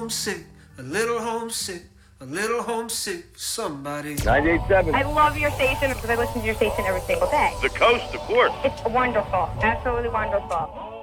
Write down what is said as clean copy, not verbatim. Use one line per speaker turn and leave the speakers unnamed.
homesick, a little homesick, a little homesick for somebody.
98.7.
I love your station because I listen to your station every single day.
The Coast, of course.
It's wonderful. Absolutely wonderful.